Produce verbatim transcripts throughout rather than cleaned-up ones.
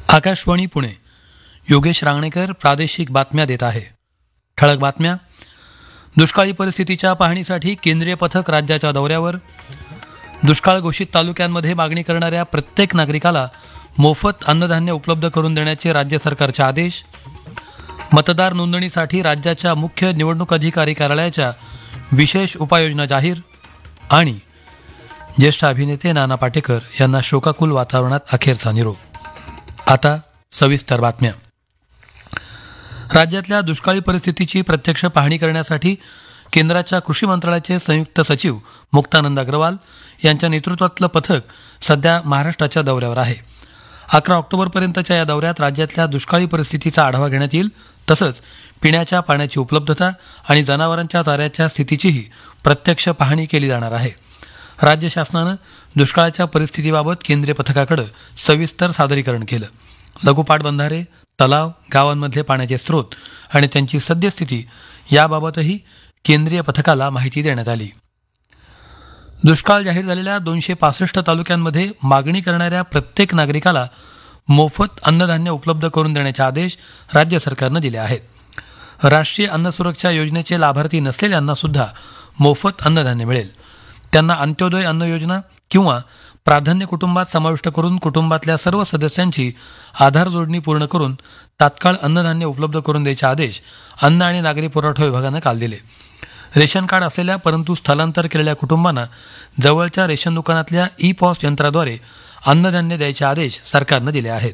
आकाशवाणी पुणे. योगेश रांगणेकर प्रादेशिक बातम्या देत आहे. ठळक बातम्या. दुष्काळी परिस्थितीच्या पाहणीसाठी केंद्रीय पथक राज्याच्या दौऱ्यावर. दुष्काळ घोषित तालुक्यांमध्ये मागणी करणाऱ्या प्रत्येक नागरिकाला मोफत अन्नधान्य उपलब्ध करून देण्याचे राज्य सरकारचे आदेश. मतदार नोंदणीसाठी राज्याच्या मुख्य निवडणूक अधिकारी कार्यालयाच्या विशेष उपाययोजना जाहीर. आणि ज्येष्ठ अभिनेते नाना पाटेकर यांना शोकाकुल वातावरणात अखेरचा निरोप. आता सविस्तर बातम्या. राज्यातल्या दुष्काळी परिस्थितीची प्रत्यक्ष पाहणी करण्यासाठी केंद्राच्या कृषी मंत्रालयाचे संयुक्त सचिव मुक्तानंद अग्रवाल यांच्या नेतृत्वातलं पथक सध्या महाराष्ट्राच्या दौऱ्यावर आहे. अकरा ऑक्टोबरपर्यंतच्या या दौऱ्यात राज्यातल्या दुष्काळी परिस्थितीचा आढावा घेण्यात येईल. तसंच पिण्याच्या पाण्याची उपलब्धता आणि जनावरांच्या चाऱ्याच्या स्थितीचीही प्रत्यक्ष पाहणी केली जाणार आहे. राज्य शासनानं दुष्काळाच्या परिस्थितीबाबत केंद्रीय पथकाकडे सविस्तर सादरीकरण केलं. लघु पाटबंधारे, तलाव, गावांमधले पाण्याचे स्रोत आणि त्यांची सद्यस्थिती याबाबतही केंद्रीय पथकाला माहिती देण्यात आली. दुष्काळ जाहीर झालेल्या दोनशे पासष्ट तालुक्यांमध्ये मागणी करणाऱ्या प्रत्येक नागरिकाला मोफत अन्नधान्य उपलब्ध करून देण्याचे आदेश राज्य सरकारनं दिले आहेत. राष्ट्रीय अन्न सुरक्षा योजनेचे लाभार्थी नसलेल्यांना सुद्धा मोफत अन्नधान्य मिळेल. त्यांना अंत्योदय अन्न योजना किंवा प्राधान्य कुटुंबात समाविष्ट करून कुटुंबातल्या सर्व सदस्यांची आधार जोडणी पूर्ण करून तात्काळ अन्नधान्य उपलब्ध करून द्यायचे आदेश अन्न आणि नागरी पुरवठा विभागानं काल दिले. रेशन कार्ड असलेल्या परंतु स्थलांतर केलेल्या कुटुंबांना जवळच्या रेशन दुकानातल्या ई पॉस यंत्राद्वारे अन्नधान्य द्यायचे आदेश सरकारनं दिले आहेत.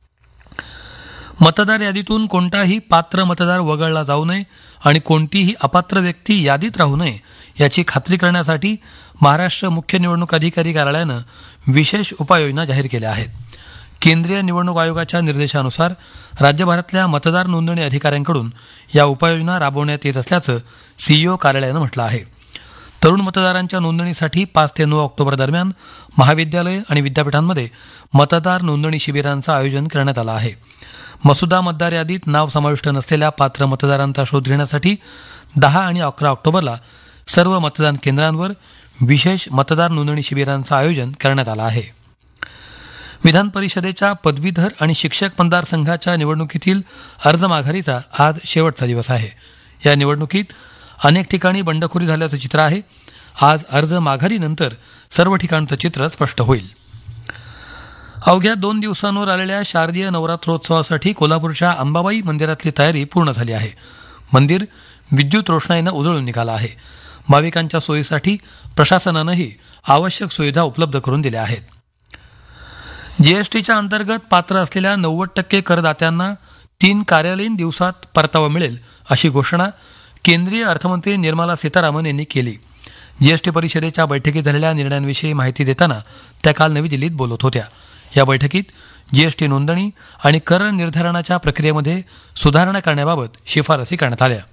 मतदार यादीतून कोणताही पात्र मतदार वगळला जाऊ नये आणि कोणतीही अपात्र व्यक्ती यादीत राहू नये याची खात्री करण्यासाठी महाराष्ट्र मुख्य निवडणूक अधिकारी कार्यालयानं विशेष उपाययोजना जाहीर केल्या आहेत. केंद्रीय निवडणूक आयोगाच्या निर्देशानुसार राज्यभरातल्या मतदार नोंदणी अधिकाऱ्यांकडून या उपाययोजना राबवण्यात येत असल्याचं सीईओ कार्यालयानं म्हटलं आहे. तरुण मतदारांच्या नोंदणीसाठी पाच ते नऊ ऑक्टोबर दरम्यान महाविद्यालय आणि विद्यापीठांमध्ये मतदार नोंदणी शिबिरांचं आयोजन करण्यात आलं आहे. मसुदा मतदार यादीत नाव समाविष्ट नसलेल्या पात्र मतदारांचा शोध घेण्यासाठी दहा आणि अकरा ऑक्टोबरला सर्व मतदान केंद्रांवर विशेष मतदार नोंदणी शिबिरांचं आयोजन करण्यात आलं आहे. विधान परिषदेच्या पदवीधर आणि शिक्षक मतदारसंघाच्या निवडणुकीतील अर्ज माघारीचा आज शेवटचा दिवस आहे. या निवडणुकीत अनेक ठिकाणी बंडखोरी झाल्याचं चित्र आहे. आज अर्ज माघारीनंतर सर्व ठिकाणचं चित्र स्पष्ट होईल. अवघ्या दोन दिवसांवर आलेल्या शारदीय नवरात्रोत्सवासाठी कोल्हापूरच्या अंबाबाई मंदिरातली तयारी पूर्ण झाली आहे. मंदिर विद्युत रोषणाईनं उजळून निघालं आहे. भाविकांच्या सोयीसाठी प्रशासनानंही आवश्यक सुविधा उपलब्ध करून दिल्या आहेत. जीएसटीच्या अंतर्गत पात्र असलेल्या नव्वद टक्के करदात्यांना तीन कार्यालयीन दिवसात परतावा मिळेल अशी घोषणा केंद्रीय अर्थमंत्री निर्मला सीतारामन यांनी केली. जीएसटी परिषदेच्या बैठकीत झालेल्या निर्णयांविषयी माहिती देताना त्या काल नवी दिल्लीत बोलत होत्या. या बैठकीत जीएसटी नोंदणी आणि कर निर्धारणाच्या प्रक्रियेमध्ये सुधारणा करण्याबाबत शिफारसी करण्यात आल्या.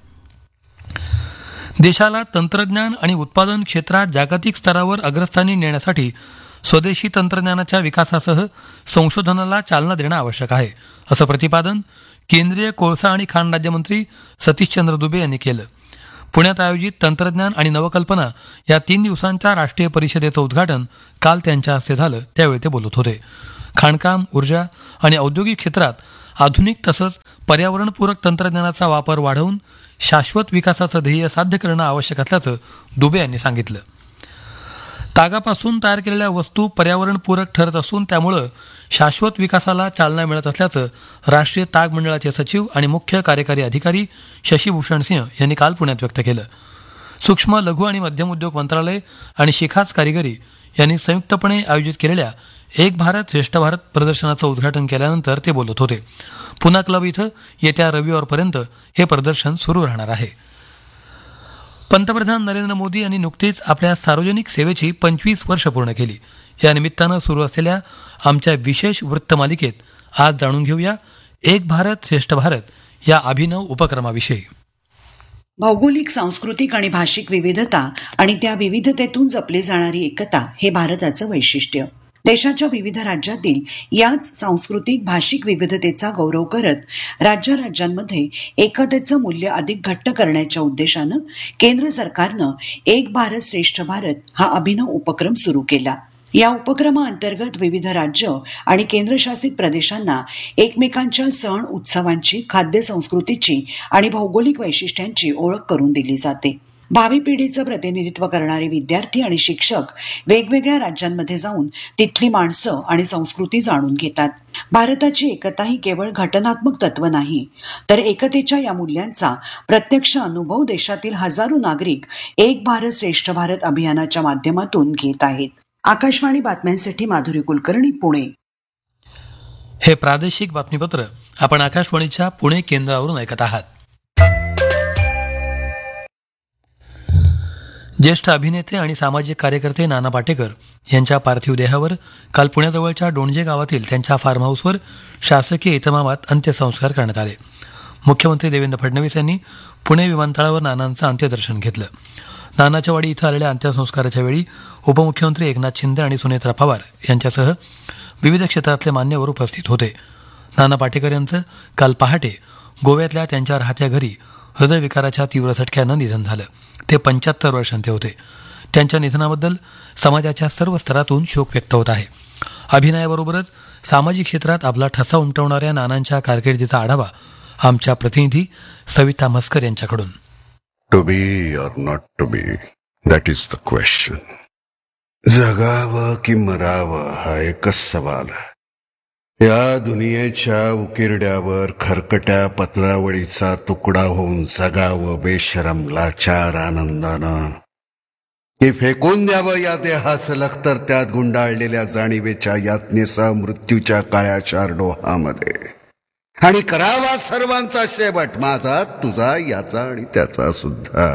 देशाला तंत्रज्ञान आणि उत्पादन क्षेत्रात जागतिक स्तरावर अग्रस्थानी नेण्यासाठी स्वदेशी तंत्रज्ञानाच्या विकासासह संशोधनाला चालना देणं आवश्यक आहे, असं प्रतिपादन केंद्रीय कोळसा आणि खाण राज्यमंत्री सतीशचंद्र दुबे यांनी केलं. पुण्यात आयोजित तंत्रज्ञान आणि नवकल्पना या तीन दिवसांच्या राष्ट्रीय परिषदेचं उद्घाटन काल त्यांच्या हस्ते झालं. त्यावेळी ते बोलत होते. खाणकाम, ऊर्जा आणि औद्योगिक क्षेत्रात आधुनिक तसंच पर्यावरणपूरक तंत्रज्ञानाचा वापर वाढवून शाश्वत विकासाचं ध्येय साध्य करणं आवश्यक असल्याचं दुबे यांनी सांगितलं. तागापासून तयार केलेल्या वस्तू पर्यावरणपूरक ठरत असून त्यामुळे शाश्वत विकासाला चालना मिळत असल्याचं राष्ट्रीय ताग मंडळाचे सचिव आणि मुख्य कार्यकारी अधिकारी शशीभूषण सिंह यांनी काल पुण्यात व्यक्त केलं. सूक्ष्म, लघु आणि मध्यम उद्योग मंत्रालय आणि शिखाच कारिगिरी यांनी संयुक्तपणे आयोजित केलेल्या एक भारत श्रेष्ठ भारत प्रदर्शनाचं उद्घाटन केल्यानंतर ते बोलत होते. पुना क्लब इथं येत्या रविवारपर्यंत हे प्रदर्शन सुरू राहणार आहे. पंतप्रधान नरेंद्र मोदी यांनी नुकतीच आपल्या सार्वजनिक सेवेची पंचवीस वर्ष पूर्ण केली. या निमित्तानं सुरू असलेल्या आमच्या विशेष वृत्तमालिकेत आज जाणून घेऊया एक भारत श्रेष्ठ भारत या अभिनव उपक्रमाविषयी. भौगोलिक, सांस्कृतिक आणि भाषिक विविधता आणि त्या विविधतेतून जपली जाणारी एकता हे भारताचं वैशिष्ट्य. देशाच्या विविध राज्यातील याच सांस्कृतिक भाषिक विविधतेचा गौरव करत राज्या-राज्यांमध्ये एकतेचं मूल्य अधिक घट्ट करण्याच्या उद्देशानं केंद्र सरकारनं एक भारत श्रेष्ठ भारत हा अभिनव उपक्रम सुरू केला. या उपक्रमाअंतर्गत विविध राज्य आणि केंद्रशासित प्रदेशांना एकमेकांच्या सण उत्सवांची, खाद्य संस्कृतीची आणि भौगोलिक वैशिष्ट्यांची ओळख करून दिली जाते. भावी पिढीचं प्रतिनिधित्व करणारे विद्यार्थी आणि शिक्षक वेगवेगळ्या राज्यांमध्ये जाऊन तिथली माणसं आणि संस्कृती जाणून घेतात. भारताची एकता ही केवळ घटनात्मक तत्व नाही, तर एकतेच्या या मूल्यांचा प्रत्यक्ष अनुभव देशातील हजारो नागरिक एक भारत श्रेष्ठ भारत अभियानाच्या माध्यमातून घेत आहेत. आकाशवाणी बातम्यांसाठी माधुरी कुलकर्णी, पुणे. हे प्रादेशिक बातमीपत्र आपण आकाशवाणीच्या पुणे केंद्रावरून ऐकत आहात. ज्येष्ठ अभिनेते आणि सामाजिक कार्यकर्ते नाना पाटेकर यांच्या पार्थिव देहावर काल पुण्याजवळच्या डोणजे गावातील त्यांच्या फार्म हाऊसवर शासकीय इतमामात अंत्यसंस्कार करण्यात आले. मुख्यमंत्री देवेंद्र फडणवीस यांनी पुणे विमानतळावर नानांचं अंत्यदर्शन घेतलं. नानाच्या वाडी इथं आलेल्या अंत्यसंस्काराच्या वेळी उपमुख्यमंत्री एकनाथ शिंदे आणि सुनेत्रा पवार यांच्यासह विविध क्षेत्रातले मान्यवर उपस्थित होते. नाना पाटेकर यांचं काल पहाटे गोव्यातल्या त्यांच्या राहत्या घरी हृदयविकाराच्या तीव्र झटक्यानं निधन झालं. ते पंच्याहत्तर वर्षांचे होते. त्यांच्या निधनाबद्दल समाजाच्या सर्व स्तरातून शोक व्यक्त होत आहे. अभिनयाबरोबरच सामाजिक क्षेत्रात आपला ठसा उमटवणाऱ्या नानांच्या कारकिर्दीचा आढावा आमच्या प्रतिनिधी सविता म्हस्कर यांच्याकडून. To be or not to be, that is the question. जगावं की मरावं हा एकच सवाल आहे. या दुनियेच्या उकिरड्यावर खरकट्या पत्रावळीचा तुकडा होऊन जगावं बेशरम लाचार आनंदानं, की फेकून द्यावं या देहाचं लखतर त्यात गुंडाळलेल्या जाणीवेच्या यातनेसह मृत्यूच्या काळ्या चारडोहामध्ये, आणि करावा सर्वांचा शेवट, माझा तुझा याचा आणि त्याचा सुद्धा.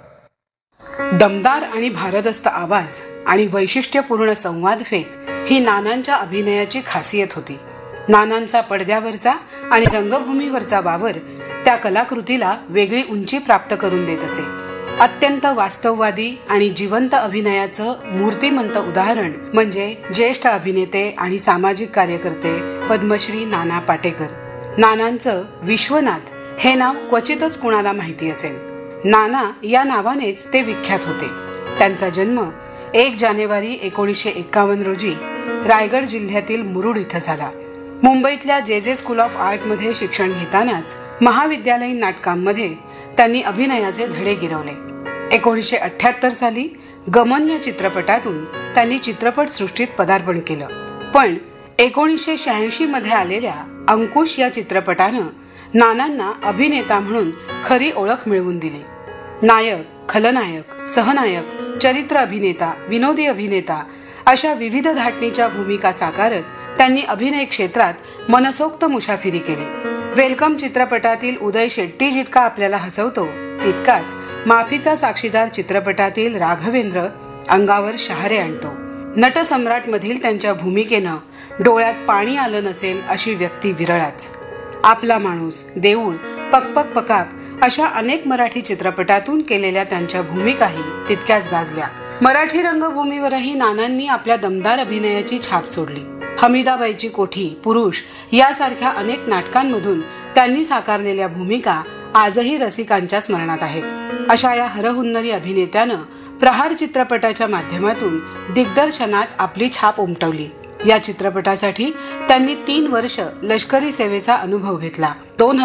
दमदार आणि भारदस्त आवाज आणि वैशिष्ट्यपूर्ण संवाद फेक ही नानांच्या अभिनयाची खासियत होती. नानांचा पडद्यावरचा आणि रंगभूमीवरचा वावर त्या कलाकृतीला वेगळी उंची प्राप्त करून देत असे. अत्यंत वास्तववादी आणि जिवंत अभिनयाचं मूर्तिमंत उदाहरण म्हणजे ज्येष्ठ अभिनेते आणि सामाजिक कार्यकर्ते पद्मश्री नाना पाटेकर. नानांचं विश्वनाथ हे नाव क्वचितच कुणाला माहिती असेल. नाना या नावानेच ते विख्यात होते. त्यांचा जन्म एक जानेवारी एकोणीसशे एक्कावन्न रोजी रायगड जिल्ह्यातील मुरुड इथं झाला. मुंबईतल्या जे जे स्कूल ऑफ आर्ट मध्ये शिक्षण घेतानाच महाविद्यालयीन नाटकांमध्ये त्यांनी अभिनयाचे धडे गिरवले. एकोणीसशे अठ्ठ्याहत्तर साली गमन या चित्रपटातून त्यांनी चित्रपट सृष्टीत पदार्पण केलं. पण एकोणीसशे शहाऐंशी मध्ये आलेल्या अंकुश या चित्रपटानं नानांना अभिनेता म्हणून खरी ओळख मिळवून दिली. नायक, खलनायक, सहनायक, चरित्र अभिनेता, विनोदी अभिनेता अशा विविध धाटणीच्या भूमिका साकारत त्यांनी अभिनय क्षेत्रात मनसोक्त मुसाफिरी केली. वेलकम चित्रपटातील उदय शेट्टी जितका आपल्याला हसवतो, तितकाच माफीचा साक्षीदार चित्रपटातील राघवेंद्र अंगावर शहारे आणतो. नटसम्राट मधील त्यांच्या भूमिकेनं डोळ्यात पाणी आलं नसेल अशी व्यक्ती विरळाच. आपला माणूस, देऊळ, पकपक पकाप अशा अनेक मराठी चित्रपटातून केलेल्या त्यांच्या भूमिकाही तितक्याच गाजल्या. मराठी रंगभूमीवरही नानांनी आपल्या दमदार अभिनयाची छाप सोडली. हमीदाबाईची कोठी, पुरुष यासारख्या अनेक नाटकांमधून त्यांनी साकारलेल्या भूमिका आजही रसिकांच्या स्मरणात आहेत. अशा या हरहुन्नरी अभिनेत्यानं प्रहार चित्रपटाच्या माध्यमातून दिग्दर्शनात आपली छाप उमटवली. या चित्रपटासाठी त्यांनी तीन वर्ष लष्करी सेवेचा अनुभव घेतला. दोन